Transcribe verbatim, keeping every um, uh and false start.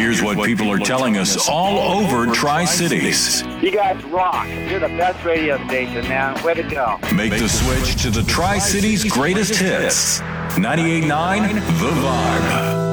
here's what people are telling us all over Tri-Cities. You guys rock. You're the best radio station, man. Way to go. Make the switch to the Tri-Cities greatest hits. ninety-eight point nine The Vibe.